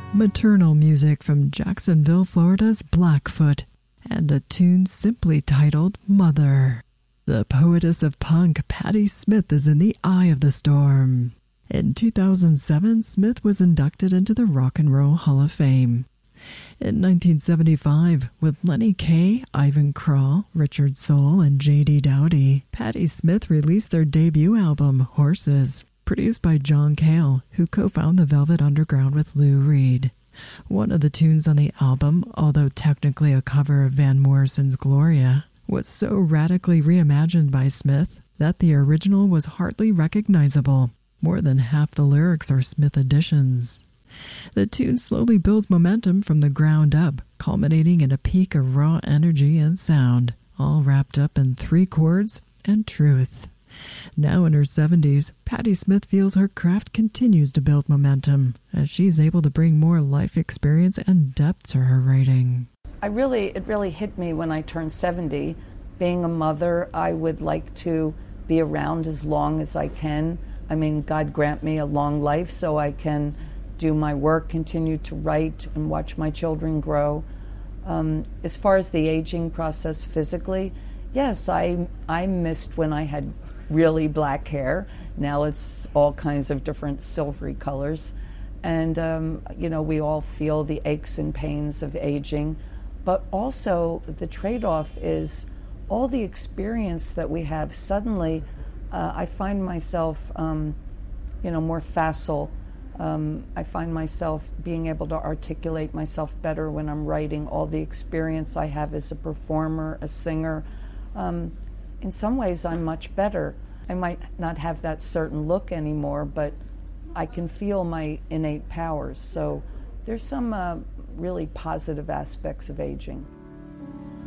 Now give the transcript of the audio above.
Maternal music from Jacksonville, Florida's Blackfoot, and a tune simply titled Mother. The poetess of punk, Patti Smith, is in the eye of the storm. In 2007, Smith was inducted into the Rock and Roll Hall of Fame. In 1975, with Lenny Kaye, Ivan Krall, Richard Soul, and J.D. Dowdy, Patti Smith released their debut album, Horses, produced by John Cale, who co-founded the Velvet Underground with Lou Reed. One of the tunes on the album, although technically a cover of Van Morrison's Gloria, was so radically reimagined by Smith that the original was hardly recognizable. More than half the lyrics are Smith additions. The tune slowly builds momentum from the ground up, culminating in a peak of raw energy and sound, all wrapped up in 3 chords and truth. Now in her 70s, Patti Smith feels her craft continues to build momentum as she's able to bring more life experience and depth to her writing. It really hit me when I turned 70. Being a mother, I would like to be around as long as I can. I mean, God grant me a long life so I can do my work, continue to write, and watch my children grow. As far as the aging process physically, yes, I missed when I had really black hair. Now it's all kinds of different silvery colors. And, we all feel the aches and pains of aging. But also the trade-off is all the experience that we have. Suddenly, I find myself, more facile. I find myself being able to articulate myself better when I'm writing, all the experience I have as a performer, a singer. In some ways, I'm much better. I might not have that certain look anymore, but I can feel my innate powers. So there's some really positive aspects of aging.